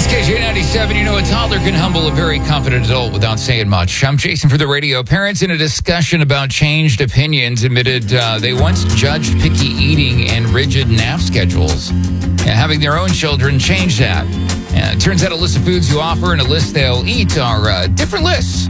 It's KJ97. You know, a toddler can humble a very confident adult without saying much. I'm Jason for the radio. Parents in a discussion about changed opinions admitted they once judged picky eating and rigid nap schedules. And having their own children change that. And it turns out a list of foods you offer and a list they'll eat are different lists.